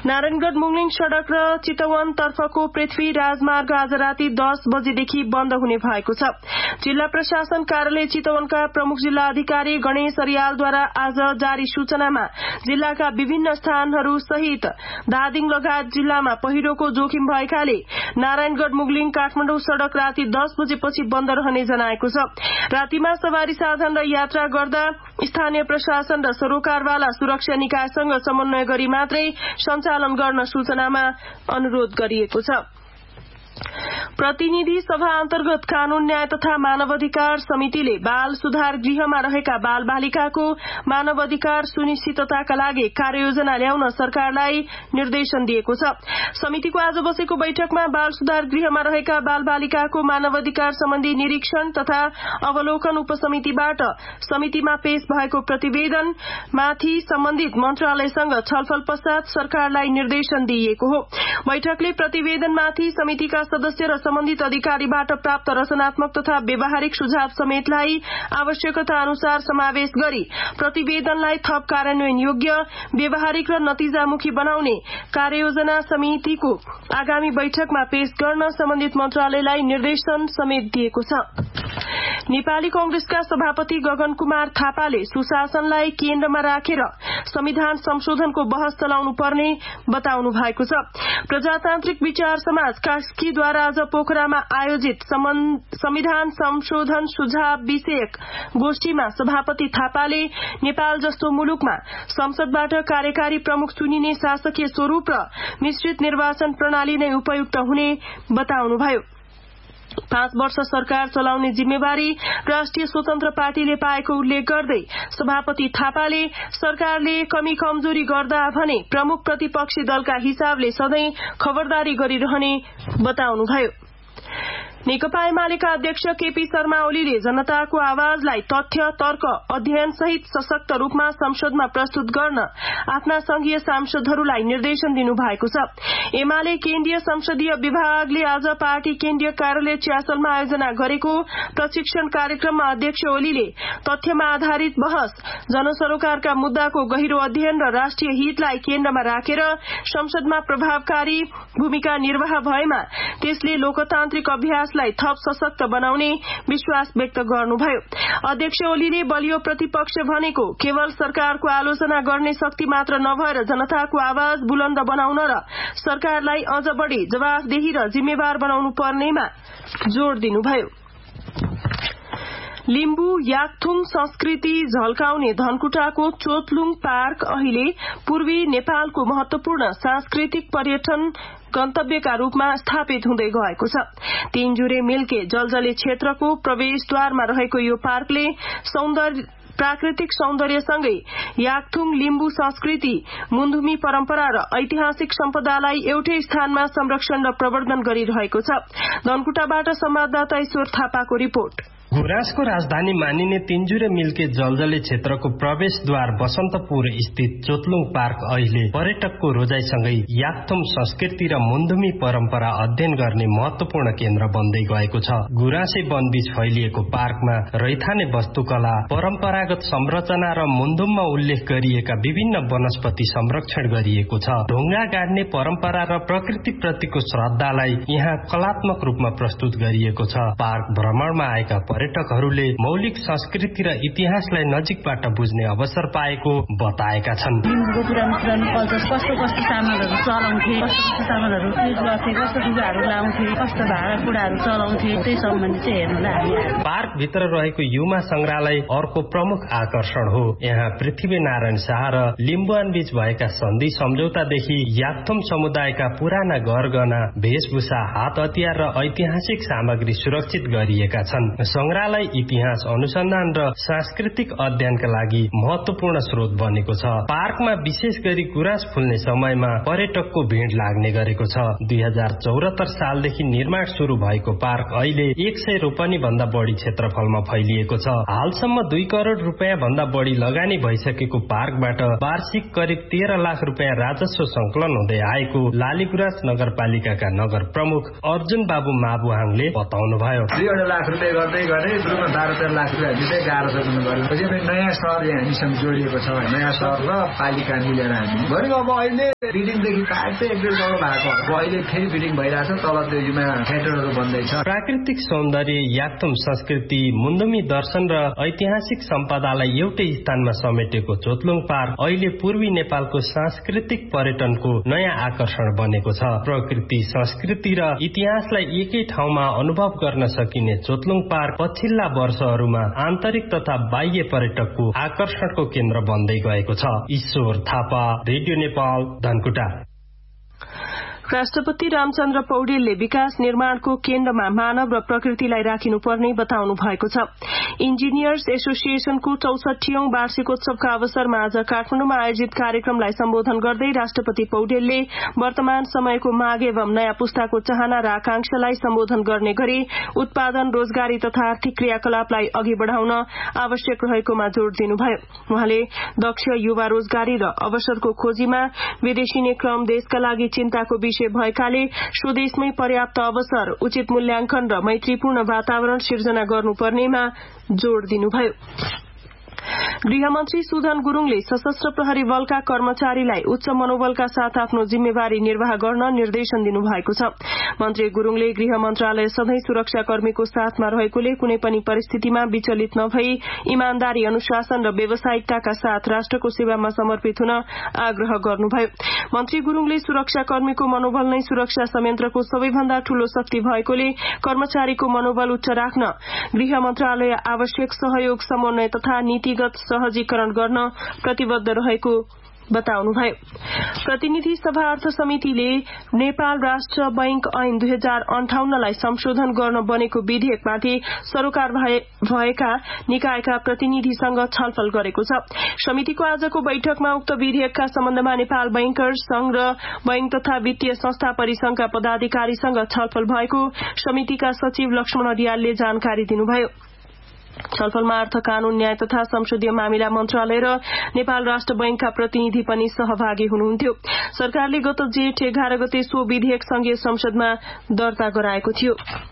नारायणगढ मुङलिङ सड़क र चितवन तर्फको पृथ्वी राजमार्ग आज राति 10 बजेदेखि बन्द हुने भएको छ। जिल्ला प्रशासन कार्यालय चितवनका प्रमुख जिल्ला अधिकारी गणेश अरियालद्वारा आज जारी सूचनामा जिल्लाका विभिन्न स्थानहरू सहित धादिङ लगायत जिल्लामा पहिरोको जोखिम भएकाले नारायणगढ मुङलिङ काठमाडौँ सड़क राति 10 बजेपछि बन्द रहने जनाएको छ। रातिमा सवारी साधन र यात्रा गर्दा स्थानीय प्रशासन र सरोकारवाला सुरक्षा निकायसँग समन्वय गरी मात्रै सञ्चालन गर्न सूचनामा अनुरोध गरिएको छ। प्रतिनिधि सभा अन्तर्गत कानून न्याय तथा मानवाधिकार समितिले बाल सुधार गृहमा रहेका बाल बालिकाको मानवाधिकार सुनिश्चितताका लागि कार्ययोजना ल्याउन सरकारलाई निर्देशन दिएको छ। समितिको आज बसेको बैठकमा बाल सुधार गृहमा रहेका बाल बालिकाको मानवाधिकार सम्बन्धी निरीक्षण तथा अवलोकन उपसमितिबाट समितिमा पेश भएको प्रतिवेदन माथि सम्बन्धित मन्त्रालयसँग छलफल पश्चात सरकारलाई निर्देशन दिइएको हो। बैठकले प्रतिवेदनमाथि समितिका सदस्य र सम्बन्धित अधिकारीबाट प्राप्त रचनात्मक तथा व्यावहारिक सुझाव समेतलाई आवश्यकता अनुसार समावेश गरी प्रतिवेदनलाई थप कार्यान्वयन योग्य, व्यावहारिक र नतिजामुखी बनाउने कार्ययोजना समितिको आगामी बैठकमा पेश गर्न सम्बन्धित मन्त्रालयलाई निर्देशन समेत दिएको छ। नेपाली कांग्रेसका सभापति गगन कुमार थापाले सुशासनलाई केन्द्रमा राखेर संविधान संशोधनको बहस चलाउनु पर्ने बताउनु भएको छ। प्रजातान्त्रिक विचार समाज कास्कीद्वारा आज पोखरामा आयोजित संविधान संशोधन सुझाव विषयक गोष्ठीमा सभापति थापाले नेपाल जस्तो मुलुकमा संसदबाट कार्यकारी प्रमुख चुनिने शासकीय स्वरूप र मिश्रित निर्वाचन प्रणाली नै उपयुक्त हुने बताउनुभयो। 5 वर्ष सरकार चलाउने जिम्मेवारी राष्ट्रिय स्वतन्त्र पार्टीले पाएको उल्लेख गर्दै सभापति थापाले सरकारले कमी कमजोरी गर्दा भने प्रमुख प्रतिपक्षी दलका हिसाबले सधैं खबरदारी गरिरहने बताउनुभयो। नेकपा एमालेका अध्यक्ष केपी शर्मा ओलीले जनताको आवाजलाई तथ्य, तर्क, अध्ययन सहित सशक्त रूपमा संसदमा प्रस्तुत गर्न आफ्ना संघीय सांसदहरूलाई निर्देशन दिनु भएको छ। एमाले केन्द्रीय संसदीय विभागले आज पार्टी केन्द्रीय कार्यालय च्यासलमा आयोजना गरेको प्रशिक्षण कार्यक्रममा अध्यक्ष ओलीले तथ्यमा आधारित बहस, जनसरोकारका मुद्दाको गहिरो अध्ययन र राष्ट्रिय हितलाई केन्द्रमा राखेर संसदमा प्रभावकारी भूमिका निर्वाह भएमा त्यसले लोकतान्त्रिक अभ्यास थप सशक्त बनाउने विश्वास व्यक्त गर्नुभयो। अध्यक्ष ओलीले बलियो प्रतिपक्ष भनेको केवल सरकारको आलोचना गर्ने शक्ति मात्र नभएर जनताको आवाज बुलन्द बनाउन र सरकारलाई अझ बढ़ी जवाफदेही र जिम्मेवार बनाउनु पर्नेमा जोड़ दिनुभयो। लिम्बू याकथुङ संस्कृति झल्काउने धनकुटाको चोतलुङ पार्क अहिले पूर्वी नेपालको महत्वपूर्ण सांस्कृतिक पर्यटन गन्तव्यका रूपमा स्थापित हुँदै गएको छ। तीनजुरे मिल्के जलजले क्षेत्रको प्रवेशद्वारमा रहेको यो पार्कले प्राकृतिक सौन्दर्यसँगै याकथुङ लिम्बू संस्कृति, मुन्धुमी परम्परा र ऐतिहासिक सम्पदालाई एउटै स्थानमा संरक्षण र प्रवर्धन गरिरहेको छ। धनकुटाबाट संवाददाता ईश्वर थापाको रिपोर्ट। गुराँसको राजधानी मानिने तीनजुरे मिल्के जलजले क्षेत्रको प्रवेशद्वार बसन्तपुर स्थित चोतलुङ पार्क अहिले पर्यटकको रोजाइसँगै याकथुङ संस्कृति र मुन्धुमी परम्परा अध्ययन गर्ने महत्वपूर्ण केन्द्र बन्दै गएको छ। गुराँसे वनबीच फैलिएको पार्कमा रैथाने वस्तुकला, परम्परागत संरचना र मुन्धुममा उल्लेख गरिएका विभिन्न वनस्पति संरक्षण गरिएको छ। ढुङ्गा गाड्ने परम्परा र प्रकृति प्रतिको श्रद्धालाई यहाँ कलात्मक रूपमा प्रस्तुत गरिएको छ। पार्क भ्रमणमा आएका पर्यटकहरूले मौलिक संस्कृति र इतिहासलाई नजिकबाट बुझ्ने अवसर पाएको बताएका छन्। कस्तो सामानहरू चलाउँथे, कस्तो सामानहरू युज गर्थे, कस्तो लुगाहरू लाउँथे, कस्तो भाँडाकुँडाहरू चलाउँथे, त्यही सम्बन्धी चाहिँ हेर्नुलाई। पार्क भित्र रहेको युमा संग्रहालय अर्को प्रमुख आकर्षण हो। यहाँ पृथ्वीनारायण शाह र लिम्बुवान बीच भएका सन्धि सम्झौतादेखि याकथुङ समुदायका पुराना गरगहना, वेशभूषा, हात हतियार र ऐतिहासिक सामग्री सुरक्षित गरिएका छन्। संग्रहालय इतिहास अनुसन्धान र सांस्कृतिक अध्ययनका लागि महत्वपूर्ण स्रोत बनेको छ। पार्कमा विशेष गरी गुराँस फुल्ने समयमा पर्यटकको भीड़ लाग्ने गरेको छ। 2074 सालदेखि निर्माण शुरू भएको पार्क अहिले 100 रोपनी भन्दा बढ़ी क्षेत्रफलमा फैलिएको छ। हालसम्म 2 करोड़ रुपियाँ भन्दा बढ़ी लगानी भइसकेको पार्कबाट वार्षिक करिब 13 लाख रुपियाँ राजस्व संकलन हुँदै आएको लालीगुराँस नगरपालिकाका नगर प्रमुख अर्जुन बाबु माबुहाङले बताउनुभयो। 2 लाख रुपियाँ गर्दै भने रुपैयाँ 12-13 लाख रुपियाँ हामीले गाह्रो छ दिनुपर्यो। पछि नयाँ सहर हामीसँग जोडिएको छ। नयाँ सहर र पालिका मिलेर हामी गऱ्यौँ। अब अहिले बिल्डिङदेखि काट्दै 1-1.5 करोड भएको। अब अहिले फेरि बिल्डिङ भइरहेछ, तल त्यो युमा थिएटरहरू बन्दैछ। प्राकृतिक सौन्दर्य, याक्तम संस्कृति, मुन्दुमी दर्शन र ऐतिहासिक सम्पदालाई एउटै स्थानमा समेटेको चोतलुङ पार्क अहिले पूर्वी नेपालको सांस्कृतिक पर्यटनको नयाँ आकर्षण बनेको छ। प्रकृति, संस्कृति र इतिहासलाई एकै ठाउँमा अनुभव गर्न सकिने चोतलुङ पार्क पछिल्ला वर्षहरूमा आन्तरिक तथा बाह्य पर्यटकको आकर्षणको केन्द्र बन्दै गएको छ। ईश्वर थापा, रेडियो नेपाल, धनकुटा। राष्ट्रपति रामचन्द्र पौडेलले विकास निर्माणको केन्द्रमा मानव र प्रकृतिलाई राखिनुपर्ने बताउनु भएको छ। इन्जिनियर्स एसोसिएशनको 64औं वार्षिकोत्सवका अवसरमा आज काठमाडौँमा आयोजित कार्यक्रमलाई सम्बोधन गर्दै राष्ट्रपति पौडेलले वर्तमान समयको माग एवं नयाँ पुस्ताको चाहना र आकांक्षालाई सम्बोधन गर्ने गरी उत्पादन, रोजगारी तथा आर्थिक क्रियाकलापलाई अघि बढ़ाउन आवश्यक रहेकोमा जोड़ दिनुभयो। उहाँले दक्ष युवा रोजगारी र अवसरको खोजीमा विदेशिने क्रम देशका लागि चिन्ताको विषय भएकाले स्वदेशमै पर्याप्त अवसर, उचित मूल्याङ्कन र मैत्रीपूर्ण वातावरण सिर्जना गर्नुपर्नेमा जोड़ दिनुभयो। गृहमन्त्री सुधन गुरूङले सशस्त्र प्रहरी बलका कर्मचारीलाई उच्च मनोबलका साथ आफ्नो जिम्मेवारी निर्वाह गर्न निर्देशन दिनुभएको छ। मन्त्री गुरूङले गृह मन्त्रालय सधैं सुरक्षाकर्मीको साथमा रहेकोले कुनै पनि परिस्थितिमा विचलित नभई इमानदारी, अनुशासन र व्यावसायिकताका साथ राष्ट्रको सेवामा समर्पित हुन आग्रह गर्नुभयो। मन्त्री गुरूङले सुरक्षाकर्मीको मनोबल नै सुरक्षा संयन्त्रको सबैभन्दा ठूलो शक्ति भएकोले कर्मचारीको मनोबल उच्च राख्न गृह मन्त्रालय आवश्यक सहयोग, समन्वय तथा नीतिगत सहजीकरण गर्न प्रतिबद्ध रहेको बताउनुभयो। प्रतिनिधि सभा अर्थ समितिले नेपाल राष्ट्र बैंक ऐन 2058 लाई संशोधन गर्न बनेको विधेयकमाथि सरोकार भएका निकायका प्रतिनिधिसँग छलफल गरेको छ। समितिको आजको बैठकमा उक्त विधेयकका सम्बन्धमा नेपाल बैंकर्स संघ र बैंक तथा वित्तीय संस्था परिसंघका पदाधिकारीसँग छलफल भएको समितिका सचिव लक्ष्मण अरियालले जानकारी दिनुभयो। छलफलमा अर्थ, कानून, न्याय तथा संसदीय मामिला मन्त्रालय र नेपाल राष्ट्र बैंकका प्रतिनिधि पनि सहभागी हुनुहुन्थ्यो। सरकारले गत जेठ 11 गते सो विधेयक संघीय संसदमा दर्ता गराएको थियो।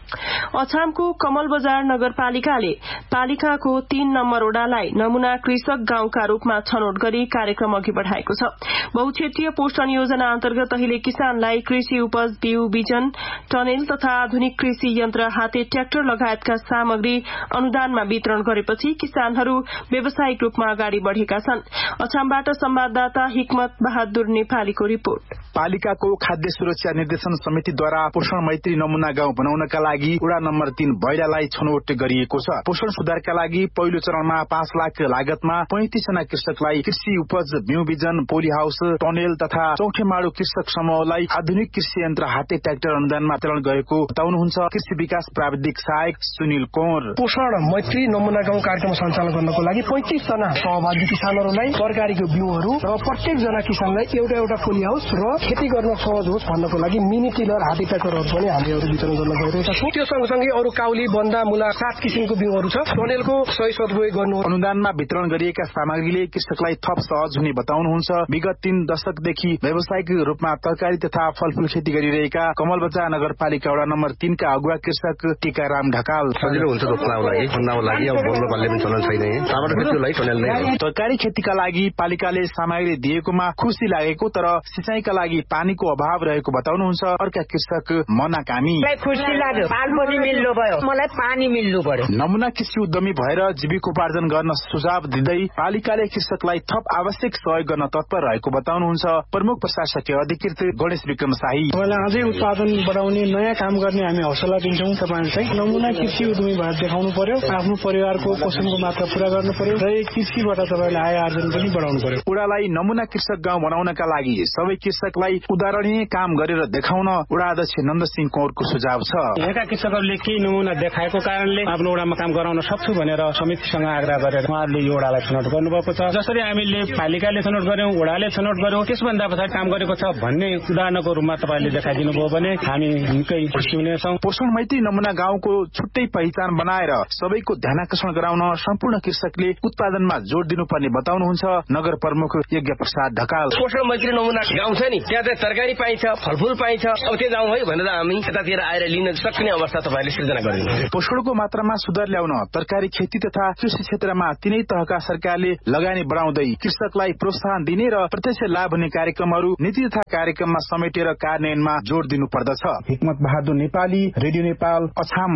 अछामको कमल बजार नगरपालिकाले पालिकाको 3 नम्बर वडालाई नमूना कृषक गाउँका रूपमा छनौट गरी कार्यक्रम अघि बढ़ाएको छ। बहुक्षेत्रीय पोषण योजना अन्तर्गत अहिले किसानलाई कृषि उपज, बिउ, बिजन, टनेल तथा आधुनिक कृषि यन्त्र, हाते ट्र्याक्टर लगायतका सामग्री अनुदानमा वितरण गरेपछि किसानहरू व्यावसायिक रूपमा अगाडि बढ़ेका छन्। अछामबाट संवाददाता हिक्मत बहादुर नेपालीको रिपोर्ट। पालिकाको खाद्य सुरक्षा निर्देशन समितिद्वारा पोषण मैत्री नमूना गाउँ बनाउनका लागि वडा नम्बर 3 बैडालाई छनौट गरिएको छ। पोषण सुधारका लागि पहिलो चरणमा 5 लाख लागतमा 35 जना कृषकलाई कृषि उपज, बिउ बिजन, पोली हाउस, टनेल तथा चौखेमाडो कृषक समूहलाई आधुनिक कृषि यन्त्र, हाते ट्र्याक्टर अनुदानमा वितरण गरेको बताउनुहुन्छ कृषि विकास प्राविधिक सहायक सुनिल कोर। पोषण मैत्री नमूना गाउँ कार्यक्रम सञ्चालन गर्नको लागि 35 जना सहभागी किसानहरूलाई तरकारीको बिउहरू र प्रत्येक जना किसानलाई एउटा पोली हाउस र खेती गर्न सहज होस् भन्नको लागि मिनी टिलर, हाते ट्र्याक्टरहरू पनि हामीहरू वितरण गर्न गइरहेका छौँ। त्यो सँगसँगै अरू काउली, बन्दा, मुला 7 किसिमको बिउहरू छ। टनेलको सही सदुपयोग गर्नु। अनुदानमा वितरण गरिएका सामग्रीले कृषकलाई थप सहज हुने बताउनुहुन्छ विगत 3 दशकदेखि व्यावसायिक रूपमा तरकारी तथा फलफूल खेती गरिरहेका कमल बजार नगरपालिका वडा नम्बर 3 का अगुवा कृषक टीकाराम ढकाल। सजिलो हुन्छ रोप्नको लागि अब बोल्न पाल्ने पनि चलन छैन। टमाटर खेतीको लागि टनेल नै हो। तरकारी खेतीका लागि पालिकाले सामग्री दिएकोमा खुसी लागेको तर सिँचाइका लागि पानीको अभाव रहेको बताउनुहुन्छ अर्का कृषक मना कामी। खुसी लाग्यो, पानी पनि मिल्नु भयो, मलाई पानी मिल्नु पर्यो। नमूना कृषि उद्यमी भएर जीविकोपार्जन गर्न सुझाव दिँदै पालिकाले कृषकलाई थप आवश्यक सहयोग गर्न तत्पर रहेको बताउनुहुन्छ प्रमुख प्रशासकीय अधिकृत गणेश विक्रम शाही। मलाई अझै उत्पादन बढाउने नयाँ काम गर्ने हामी हौसला दिन्छौँ। तपाईहरु चाहिँ नमूना कृषि उद्यमी भएर देखाउनु पर्यो, आफ्नो परिवारको पोषणको मात्रा पूरा गर्नु पर्यो र कृषिबाट तपाईले आय आर्जन पनि बढाउनु पर्यो। उडालाई नमूना कृषक गाउँ बनाउनका लागि सबै कृषकलाई उदाहरणीय काम गरेर देखाउन उडा अध्यक्ष नन्दसिंह कौरको सुझाव छ। यहाँका कृषकहरूले केही नमूना देखाएको कारणले आफ्नो उडामा काम गराउन सक्छु भनेर समितिसँग आग्रह गरेर उहाँहरूले यो उडालाई छनौट गर्नुभएको छ। जसरी हामीले पालिकाले छनौट गर्यौं, उडाले छनौट गर्यौं, त्यसभन्दा पछाडि काम गरेको छ भन्ने उदाहरणको रूपमा तपाईले देखाइदिनु भयो भने हामी निकै खुसी हुनेछौँ। पोषण मैत्री नमूना गाउँको छुट्टै पहिचान बनाएर सबैको ध्यानाकर्षण गराउन सम्पूर्ण कृषकले उत्पादनमा जोड़ दिनुपर्ने बताउनुहुन्छ नगर प्रमुख यज्ञ प्रसाद ढकाल। पोषण मैत्री नमूना गाउँ छ नि, त्यहाँ चाहिँ तरकारी पाइन्छ, फलफुल पाइन्छ, अब त्यो जाउँ है भनेर हामी यतातिर आएर लिन सक्ने अवस्था तपाईँले सृजना गरिदिनु। पोषणको मात्रामा सुधार ल्याउन तरकारी खेती तथा कृषि क्षेत्रमा तिनै तहका सरकारले लगानी बढाउँदै कृषकलाई प्रोत्साहन दिने र प्रत्यक्ष लाभ हुने कार्यक्रमहरू नीति तथा कार्यक्रममा समेटेर कार्यान्वयनमा जोड़ दिनु पर्दछ। हिक्मत बहादुर नेपाली, रेडियो नेपाल, अछाम।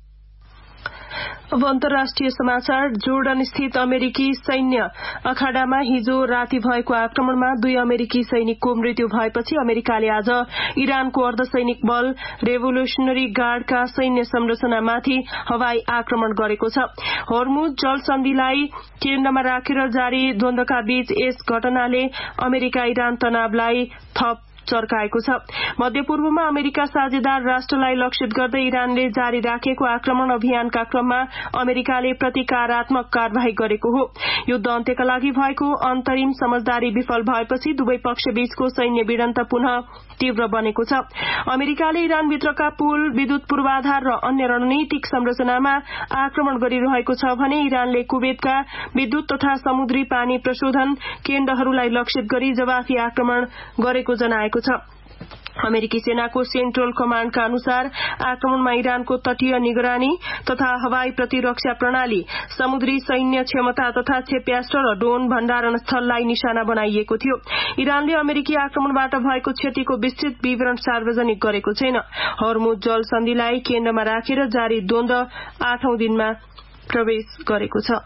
अब अन्तर्राष्ट्रिय समाचार। जोर्डन स्थित अमेरिकी सैन्य अखाडामा हिजो राति भएको आक्रमणमा 2 अमेरिकी सैनिकको मृत्यु भएपछि अमेरिकाले आज इरानको अर्धसैनिक बल रेभोल्युशनरी गार्डका सैन्य संरचनामाथि हवाई आक्रमण गरेको छ। हर्मुज जलसन्धिलाई केन्द्रमा राखेर जारी द्वन्द्वका बीच यस घटनाले अमेरिका इरान तनावलाई थप चर्काएको छ। मध्यपूर्वमा अमेरिका साझेदार राष्ट्रलाई लक्षित गर्दै इरानले जारी राखेको आक्रमण अभियानका क्रममा अमेरिकाले प्रतिकारात्मक कार्यवाही गरेको हो। युद्ध अन्त्यका लागि भएको अन्तरिम समझदारी विफल भएपछि दुवै पक्षबीचको सैन्य भिडन्त पुनः तीव्र बनेको छ। अमेरिकाले इरानभित्रका पुल, विद्युत पूर्वाधार र अन्य रणनीतिक संरचनामा आक्रमण गरिरहेको छ भने इरानले कुवेतका विद्युत तथा समुद्री पानी प्रशोधन केन्द्रहरूलाई लक्षित गरी जवाफी आक्रमण गरेको जनाएको छ। अमेरिकी सेनाको सेन्ट्रल कमाण्डका अनुसार आक्रमणमा इरानको तटीय निगरानी तथा हवाई प्रतिरक्षा प्रणाली, समुद्री सैन्य क्षमता तथा क्षेप्यास्त्र र ड्रोन भण्डारण स्थललाई निशाना बनाइएको थियो। इरानले अमेरिकी आक्रमणबाट भएको क्षतिको विस्तृत विवरण सार्वजनिक गरेको छैन। हर्मुज जलसन्धिलाई केन्द्रमा राखेर जारी द्वन्द्व 8औं दिनमा प्रवेश गरेको छ।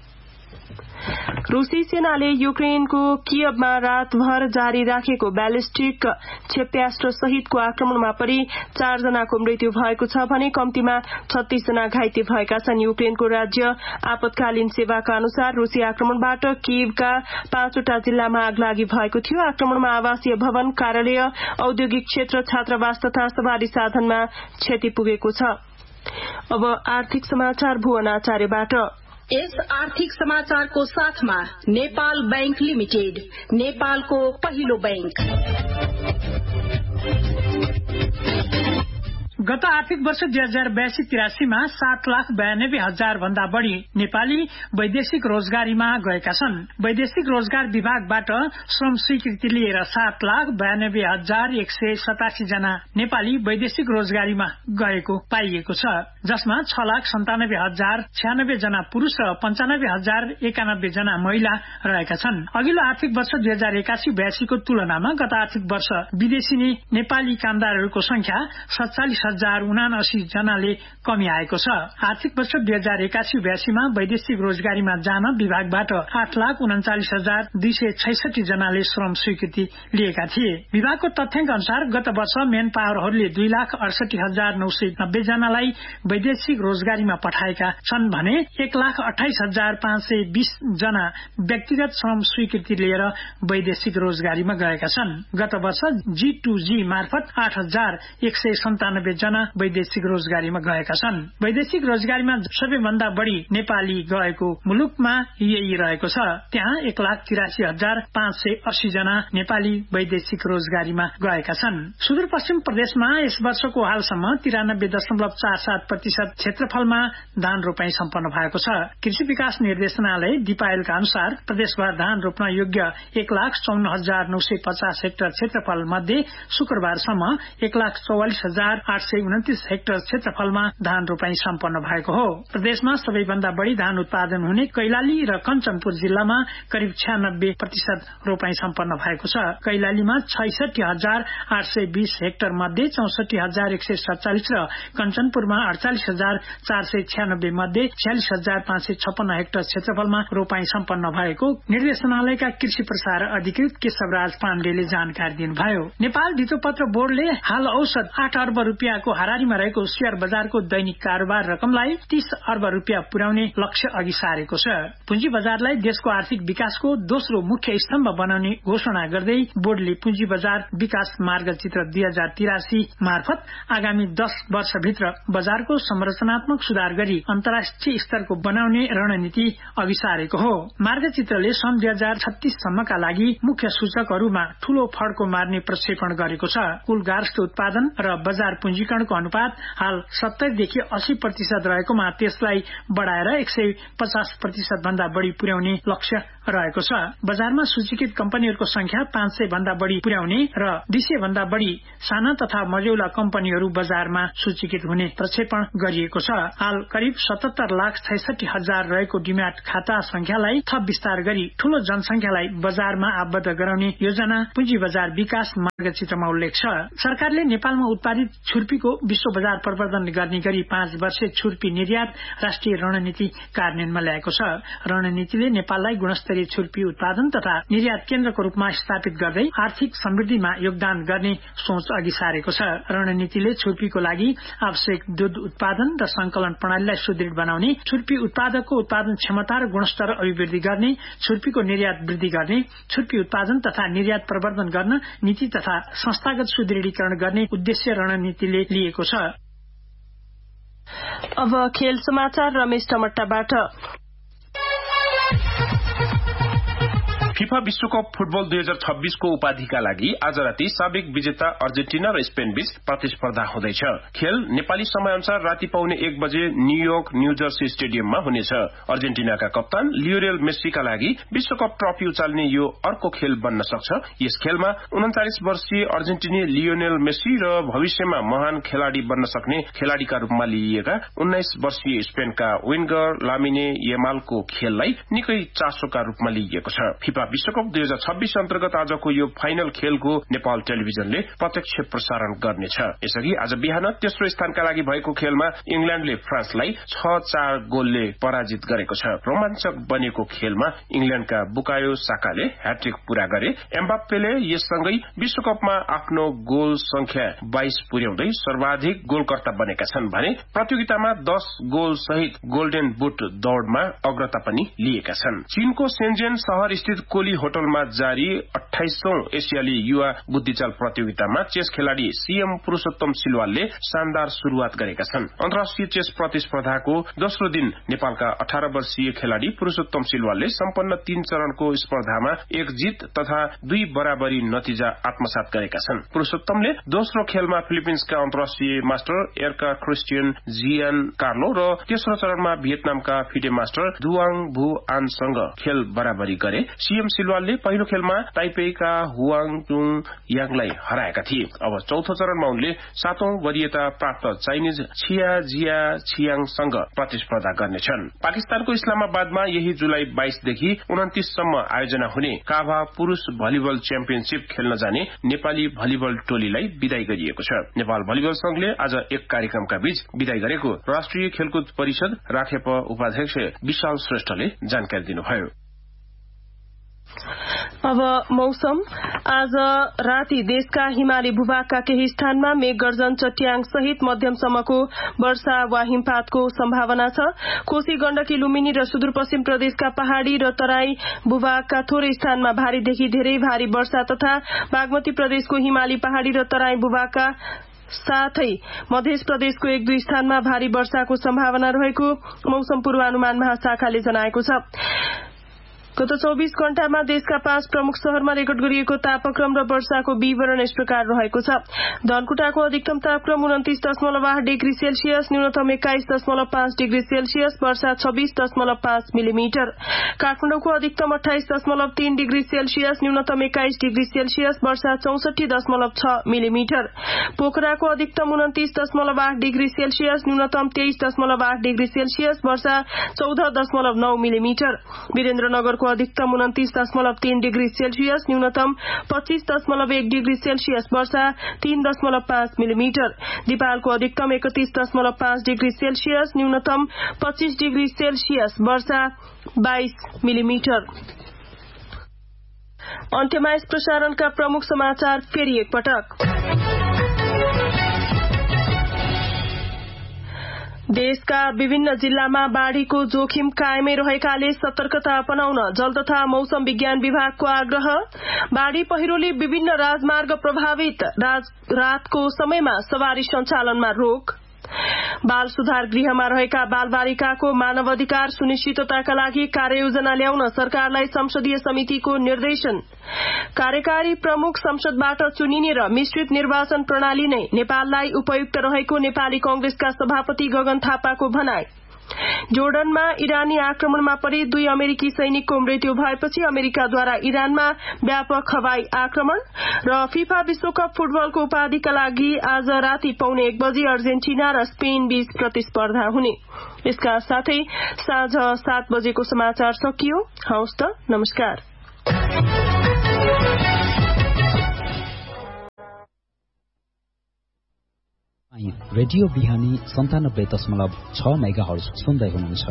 रूसी सेनाले युक्रेनको कियवमा रातभर जारी राखेको ब्यालिस्टिक क्षेप्यास्त्र सहितको आक्रमणमा परि 4 जनाको मृत्यु भएको छ भने कम्तीमा 36 जना घाइते भएका छन्। युक्रेनको राज्य आपतकालीन सेवाका अनुसार रूसी आक्रमणबाट कियवका 5वटा जिल्लामा आगलागी भएको थियो। आक्रमणमा आवासीय भवन, कार्यालय, औद्योगिक क्षेत्र, छात्रावास तथा सवारी साधनमा क्षति पुगेको छ। अब आर्थिक समाचार भुवन आचार्यबाट। यस आर्थिक समाचारको साथमा नेपाल बैंक लिमिटेड, नेपालको पहिलो बैंक। गत आर्थिक वर्ष 2082-83 मा 7,92,000 भन्दा बढ़ी नेपाली वैदेशिक रोजगारीमा गएका छन्। वैदेशिक रोजगार विभागबाट श्रम स्वीकृति लिएर 7,92,187 जना नेपाली वैदेशिक रोजगारीमा गएको पाइएको छ, जसमा 6,97,096 जना पुरूष र 95,091 जना महिला रहेका छन्। अघिल्लो आर्थिक वर्ष 2081-82 को तुलनामा गत आर्थिक वर्ष विदेशी नेपाली कामदारहरूको संख्या 47,079 जनाले कमी आएको छ। आर्थिक वर्ष 2081-82 मा वैदेशिक रोजगारीमा जान विभागबाट 8,39,266 जनाले श्रम स्वीकृति लिएका थिए। विभागको तथ्याङ्क अनुसार गत वर्ष मेन पावरहरूले 2,68,990 जनालाई वैदेशिक रोजगारीमा पठाएका छन् भने 1,28,520 जना व्यक्तिगत श्रम स्वीकृति लिएर वैदेशिक रोजगारीमा गएका छन्। गत वर्ष G2G मार्फत 8,197 जना वैदेशिक रोजगारीमा गएका छन्। वैदेशिक रोजगारीमा सबैभन्दा बढ़ी नेपाली गएको मुलुकमा यही रहेको छ। त्यहाँ 1,83,580 जना नेपाली वैदेशिक रोजगारीमा गएका छन्। सुदूरपश्चिम प्रदेशमा यस वर्षको हालसम्म 93.47% क्षेत्रफलमा धान रोपाई सम्पन्न भएको छ। कृषि विकास निर्देशनालय दिपायलका अनुसार प्रदेशभर धान रोप्न योग्य 1,54,950 हेक्टर क्षेत्रफल मध्ये शुक्रबारसम्म 1,44,829 हेक्टर क्षेत्रफलमा धान रोपाई सम्पन्न भएको हो। प्रदेशमा सबैभन्दा बढ़ी धान उत्पादन हुने कैलाली र कञ्चनपुर जिल्लामा करिब 96% रोपाई सम्पन्न भएको छ। कैलालीमा 66,820 हेक्टर मध्ये 64,147 र कञ्चनपुरमा 48,496 मध्ये 46,556 हेक्टर क्षेत्रफलमा रोपाई सम्पन्न भएको निर्देशनालयका कृषि प्रसार अधिकृत केशवराज पाण्डेले जानकारी दिनुभयो। नेपाल धितोपत्र बोर्डले हाल औसत 8 अर्ब रुपियाँको हाराहारीमा रहेको शेयर बजारको दैनिक कारोबार रकमलाई 30 अर्ब रुपियाँ पुर्याउने लक्ष्य अघि सारेको छ। पुँजी बजारलाई देशको आर्थिक विकासको दोस्रो मुख्य स्तम्भ बनाउने घोषणा गर्दै बोर्डले पुँजी बजार विकास मार्गचित्र 2083 मार्फत आगामी 10 वर्षभित्र बजारको संरचनात्मक सुधार गरी अन्तर्राष्ट्रिय स्तरको बनाउने रणनीति अघि सारेको हो। मार्गचित्रले सन् 2036 सम्मका लागि मुख्य सूचकहरूमा ठूलो फड्को मार्ने प्रक्षेपण गरेको छ। कुल गार्हस्थ्य उत्पादन र बजार पुँजीका शुद्धिकरणको अनुपात हाल 70 देखि 80% रहेकोमा त्यसलाई बढाएर 150% भन्दा बढी पुर्याउने लक्ष्य रहेको छ। बजारमा सूचीकृत कम्पनीहरूको संख्या 500 भन्दा बढी पुर्याउने र 200 भन्दा बढी साना तथा मझौला कम्पनीहरू बजारमा सूचीकृत हुने प्रक्षेपण गरिएको छ। हाल करिब 77,66,000 रहेको डिम्याट खाता संख्यालाई थप विस्तार गरी ठूलो जनसंख्यालाई बजारमा आबद्ध गराउने योजना पुँजी बजार विकास मार्गचित्रमा उल्लेख छ। सरकारले नेपालमा उत्पादित छुर्पीको विश्व बजार प्रवर्धन गर्ने गरी 5 वर्षे छुर्पी निर्यात राष्ट्रिय रणनीति कार्यान्वयनमा ल्याएको छ। रणनीतिले नेपाललाई गुणस्तरीय छुर्पी उत्पादन तथा निर्यात केन्द्रको रूपमा स्थापित गर्दै आर्थिक समृद्धिमा योगदान गर्ने सोच अघि सारेको छ। रणनीतिले छुर्पीको लागि आवश्यक दूध उत्पादन र संकलन प्रणालीलाई सुदृढ बनाउने, छुर्पी उत्पादकको उत्पादन क्षमता र गुणस्तर अभिवृद्धि गर्ने, छुर्पीको निर्यात वृद्धि गर्ने, छुर्पी उत्पादन तथा निर्यात प्रवर्धन गर्न नीति तथा संस्थागत सुदृढीकरण गर्ने उद्देश्य रणनीतिले लिएको छ। अब खेल समाचार रमेश टमट्टाबाट। फिफा विश्वकप फुटबल 2026 को उपाधिका लागि आज राति साबिक विजेता अर्जेन्टिना र स्पेन बीच प्रतिस्पर्धा हुँदैछ। खेल नेपाली समय अनुसार राति पाउने 1 बजे न्यूयोर्क न्यू जर्सी स्टेडियममा हुनेछ। अर्जेन्टिनाका कप्तान लियोनेल मेस्सीका लागि विश्वकप ट्रफी उचाल्ने यो अर्को खेल बन्न सक्छ। यस खेलमा 39 वर्षीय अर्जेन्टिनी लियोनेल मेस्सी र भविष्यमा महान खेलाड़ी बन्न सक्ने खेलाड़ीका रूपमा लिइएका 19 वर्षीय स्पेनका विंगर लामिने यमालको खेललाई निकै चासोका रूपमा लिइएको छ। फिफा विश्वकप 2026 अन्तर्गत आजको यो फाइनल खेलको नेपाल टेलिभिजनले प्रत्यक्ष प्रसारण गर्नेछ। यसअघि आज बिहान तेस्रो स्थानका लागि भएको खेलमा इंग्ल्याण्डले फ्रान्सलाई 6-4 गोलले पराजित गरेको छ। रोमाञ्चक बनेको खेलमा इंग्ल्याण्डका बुकायो साकाले ह्याट्रिक पूरा गरे। एम्बाप्पेले यससँगै विश्वकपमा आफ्नो गोल संख्या 22 पुर्याउँदै सर्वाधिक गोलकर्ता बनेका छन् भने प्रतियोगितामा 10 गोल सहित गोल्डन बुट दौड़मा अग्रता पनि लिएका छन्। चीनको शेन्जेन शहर स्थित कोली होटलमा जारी 28औं एसियाली युवा बुद्धिचाल प्रतियोगितामा चेस खेलाड़ी सीएम पुरुषोत्तम सिलवालले शानदार शुरूआत गरेका छन्। अन्तर्राष्ट्रिय चेस प्रतिस्पर्धाको दोस्रो दिन नेपालका 18 वर्षीय खेलाड़ी पुरुषोत्तम सिलवालले सम्पन्न 3 चरणको स्पर्धामा 1 जित तथा 2 बराबरी नतिजा आत्मसात गरेका छन्। पुरुषोत्तमले दोस्रो खेलमा फिलिपिन्सका अन्तर्राष्ट्रिय मास्टर एर्का क्रिस्टियन जियान कार्लो र तेस्रो चरणमा भियतनामका फिडे मास्टर दुवाङ भू आनसँग खेल बराबरी गरे। सीएम सिलवालले पहिलो खेलमा ताइपेईका हुआङ चुङ याङलाई हराएका थिए। अब चौथो चरणमा उनले 7औं वरीयता प्राप्त चाइनिज छिया जिया छियाङसँग प्रतिस्पर्धा गर्नेछन्। पाकिस्तानको इस्लामाबादमा यही जुलाई 22 देखि 29 सम्म आयोजना हुने काभा पुरूष भलिबल च्याम्पियनशिप खेल्न जाने नेपाली भलिबल टोलीलाई विदाई गरिएको छ। नेपाल भलिबल संघले आज एक कार्यक्रमका बीच विदाई गरेको राष्ट्रिय खेलकुद परिषद राखेप उपाध्यक्ष विशाल श्रेष्ठले जानकारी दिनुभयो। अब मौसम। आज राति देशका हिमाली भूभागका केही स्थानमा मेघगर्जन चट्याङ सहित मध्यमसम्मको वर्षा वा हिमपातको सम्भावना छ। कोशी गण्डकी लुम्बिनी र सुदूरपश्चिम प्रदेशका पहाड़ी र तराई भूभागका थोरै स्थानमा भारीदेखि धेरै भारी वर्षा तथा बागमती प्रदेशको हिमाली पहाड़ी र तराई भूभागका साथै मध्य प्रदेशको 1-2 स्थानमा भारी वर्षाको सम्भावना रहेको मौसम पूर्वानुमान महाशाखाले जनाएको छ। गत 24 घण्टामा देशका 5 प्रमुख शहरमा रेकर्ड गरिएको तापक्रम र वर्षाको विवरण यस प्रकार रहेको छ। धनकुटाको अधिकतम तापक्रम 29.8 डिग्री सेल्सियस, न्यूनतम 21.5 डिग्री सेल्सियस, वर्षा 26.5 मिलिमिटर। काठमाडौँको अधिकतम 28.3 डिग्री सेल्सियस, न्यूनतम 21 डिग्री सेल्सियस, वर्षा 64.6 मिलिमिटर। पोखराको अधिकतम 29.8 डिग्री सेल्सियस, न्यूनतम 23.8 डिग्री सेल्सियस, वर्षा 14.9 मिलिमिटर। वीरेन्द्रनगर अधिकतम 29.3 डिग्री सेल्सियस, न्यूनतम 25.1 डिग्री सेल्सियस, वर्षा 3.5 मिलिमिटर। दिपालको अधिकतम 31.5 डिग्री सेल्सियस, न्यूनतम 25 डिग्री सेल्सियस, वर्षा 22 मिलिमिटर। अन्त्यमा यस प्रसारणका प्रमुख समाचार फेरि एकपटक। देशका विभिन्न जिल्लामा बाढ़ीको जोखिम कायमै रहेकाले सतर्कता अपनाउन जल तथा मौसम विज्ञान विभागको आग्रह। बाढ़ी पहिरोले विभिन्न राजमार्ग प्रभावित, रातको समयमा सवारी सञ्चालनमा रोक। बाल सुधार गृहमा रहेका बालबालिकाको मानव अधिकार सुनिश्चितताका लागि कार्ययोजना ल्याउन सरकारलाई संसदीय समितिको निर्देशन। कार्यकारी प्रमुख संसदबाट चुनिने र मिश्रित निर्वाचन प्रणाली नै नेपाललाई उपयुक्त रहेको नेपाली कांग्रेसका सभापति गगन थापाको भनाई। जोर्डनमा इरानी आक्रमणमा परि 2 अमेरिकी सैनिकको मृत्यु भएपछि अमेरिकाद्वारा इरानमा व्यापक हवाई आक्रमण र फिफा विश्वकप फुटबलको उपाधिका लागि आज राति 1:15 बजे अर्जेन्टिना र स्पेन बीच प्रतिस्पर्धा हुने। यसका साथै साँझ 7 बजेको समाचार सकियो। हवस् त, नमस्कार। रेडियो बिहानी 97.6 मेगाहर्ज सुन्दै हुनुहुन्छ।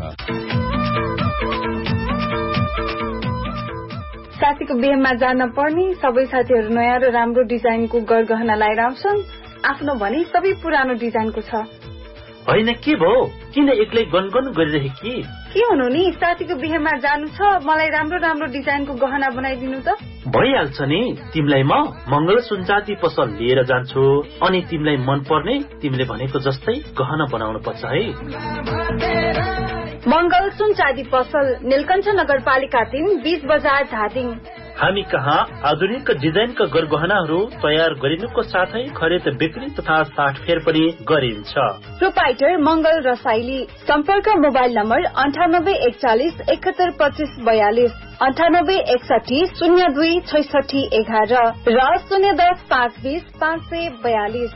साथीको बिहेमा जान पर्ने सबै साथीहरू नयाँ र राम्रो डिजाइनको गरगहना लगाएर आउँछन्। आफ्नो भने सबै पुरानो डिजाइनको छ। होइन के भो, किन एक्लै गनगन गरिरहेकी? के हुनु नि, साथीको बिहेमा जानु छ, मलाई राम्रो राम्रो डिजाइनको गहना बनाइदिनु त। भइहाल्छ नि, तिमीलाई म मंगल सुनचाँदी पसल लिएर जान्छु, अनि तिमीलाई मन पर्ने तिमीले भनेको जस्तै गहना बनाउनु पर्छ है। मंगल सुनचाँदी पसल, नीलकण्ठ नगरपालिका 3, 20 बजार धादिङ। हामी कहाँ आधुनिक डिजाइनका गरगहनाहरू तयार गरिनुको साथै खरिद बिक्री तथा साटफेर पनि गरिन्छ। प्रोपाइटर मंगल रसाइली। सम्पर्क मोबाइल नम्बर 9841 7125 42, 9861 02 66 11 र 010 520 542।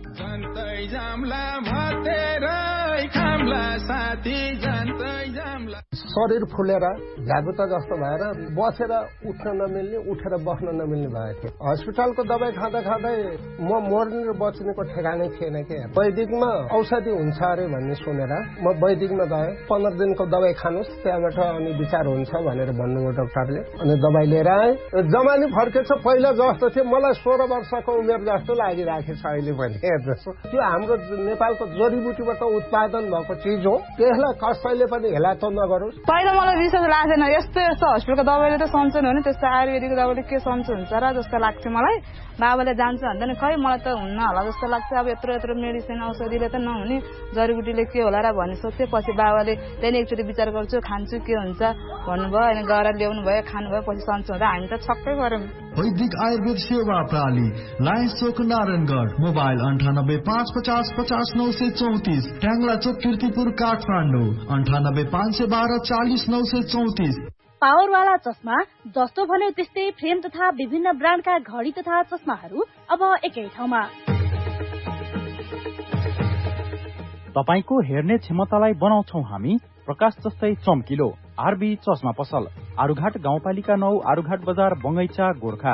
शरीर फुलेर झागुता जस्तो भएर बसेर उठ्न नमिल्ने, उठेर बस्न नमिल्ने भएको थियो। हस्पिटलको दबाई खाँदा खाँदै म मर्ने र बच्नेको ठेगानै थिएन के। वैदिकमा औषधि हुन्छ अरे भन्ने सुनेर म वैदिकमा गएँ। 15 दिनको दबाई खानुहोस्, त्यहाँबाट अनि विचार हुन्छ भनेर भन्नुभयो डाक्टरले। अनि दबाई लिएर आएँ। जमानी फर्केछ, पहिला जस्तो थियो। मलाई 16 वर्षको उमेर जस्तो लागिरहेको छ अहिले पनि। त्यो हाम्रो नेपालको जडीबुटीबाट उत्पादन भएको चिज हो, त्यसलाई कसैले पनि हेला त नगरोस्। पहिला मलाई विश्वास लाग्दैन, यस्तो यस्तो हस्पिटलको दबाईले त सन्चो हुने, त्यस्तो आयुर्वेदिकको दबाईले के सन्चो हुन्छ र जस्तो लाग्थ्यो मलाई। बाबाले जान्छ भन्दा नि खै मलाई त हुन्न होला जस्तो लाग्छ। अब यत्रो यत्रो मेडिसिन औषधिले त नहुने, जडीबुटीले के होला र भन्ने सोच्थेँ। पछि बाबाले त्यहाँदेखि एकचोटि विचार गर्छु, खान्छु के हुन्छ भन्नुभयो, अनि गएर ल्याउनु भयो, खानुभयो, पछि सन्चो हुँदा हामी त छक्कै गऱ्यौँ। वैदिक आयुर्वेद सेवा प्रणाली, लायन्स चोक नारायणगढ, मोबाइल 98 550 50 934, ट्याङ्ला चोक कीर्तिपुर काठमाडौँ 98 512 40 934। पावरवाला चस्मा, जस्तो भन्यो त्यस्तै फ्रेम तथा विभिन्न ब्रान्डका घडी तथा चस्माहरू अब एकै ठाउँमा। तपाईको हेर्ने क्षमतालाई बनाउँछौ हामी प्रकाश जस्तै चम्किलो। आरबी चस्मा पसल, आरुघाट गाउँपालिका 9, आरुघाट बजार, बङ्गैचा, गोर्खा।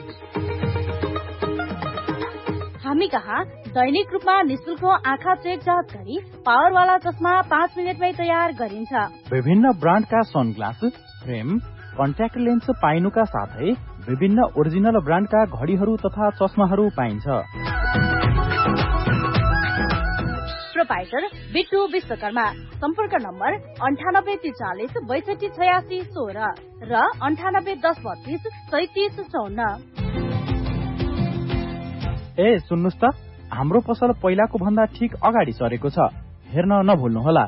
हामी कहाँ दैनिक रूपमा निशुल्क आँखा चेक जाँच गरी पावरवाला चस्मा 5 मिनटमै तयार गरिन्छ। विभिन्न ब्रान्डका सनग्लास, फ्रेम, कन्ट्याक्ट लेन्स पाइनुका साथै विभिन्न ओरिजिनल ब्रान्डका घडीहरू तथा चस्माहरू पाइन्छ। प्रोपाइटर बिट्टु विश्वकर्मा। सम्पर्क नम्बर 9843 62 86 16 र 98 10 32 37 54। ए सुन्नुस् त, हाम्रो पसल पहिलाको भन्दा ठिक अगाडि सरेको छ, हेर्न नभुल्नुहोला।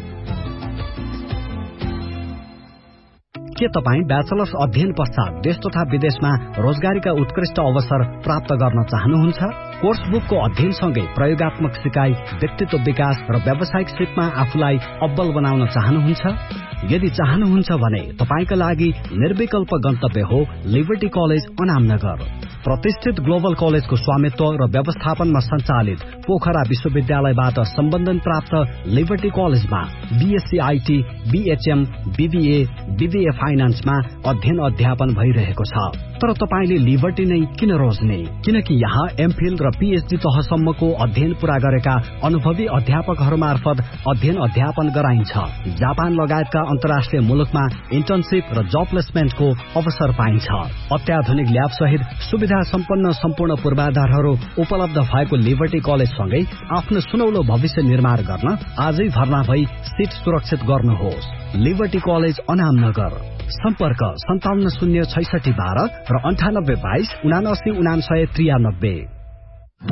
के तपाईँ ब्याचलर्स अध्ययन पश्चात देश तथा विदेशमा रोजगारीका उत्कृष्ट अवसर प्राप्त गर्न चाहनुहुन्छ? कोर्स बुकको अध्ययनसँगै प्रयोगात्मक सिकाइ, व्यक्तित्व विकास र व्यावसायिक सिपमा आफूलाई अब्बल बनाउन चाहनुहुन्छ? यदि चाहनुहुन्छ भने तपाईका लागि निर्विकल्प गन्तव्य हो लिबर्टी कलेज अनामनगर। प्रतिष्ठित ग्लोबल कलेजको स्वामित्व र व्यवस्थापनमा सञ्चालित पोखरा विश्वविद्यालयबाट सम्बन्धन प्राप्त लिबर्टी कलेजमा BSc IT, BHM, BBA, BBA फाइनान्समा अध्ययन अध्यापन भइरहेको छ। तर तपाईले लिबर्टी नै किन रोज्ने? किनकि यहाँ एमफिल र पीएचडी तहसम्मको अध्ययन पूरा गरेका अनुभवी अध्यापकहरू मार्फत अध्ययन अध्यापन गराइन्छ। जापान लगायतका अन्तर्राष्ट्रिय मुलुकमा इन्टर्नशिप र जब प्लेसमेन्टको अवसर पाइन्छ। अत्याधुनिक ल्याब सहित सुविधा सम्पन्न सम्पूर्ण पूर्वाधारहरू उपलब्ध भएको लिबर्टी कलेजसँगै आफ्नो सुनौलो भविष्य निर्माण गर्न आजै भर्ना भई सिट सुरक्षित गर्नुहोस्। Liberty college Anamnagar. सम्पर्क 57 066 12 र 98 22 79 99 93।